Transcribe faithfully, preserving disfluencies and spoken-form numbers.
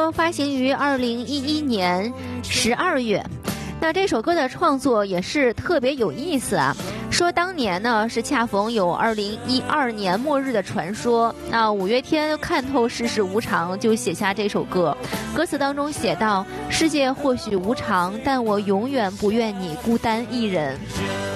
歌发行于二零一一年十二月。那这首歌的创作也是特别有意思啊，说当年呢是恰逢有二零一二年末日的传说，那五月天看透世事无常，就写下这首歌。歌词当中写道：世界或许无常，但我永远不愿你孤单一人。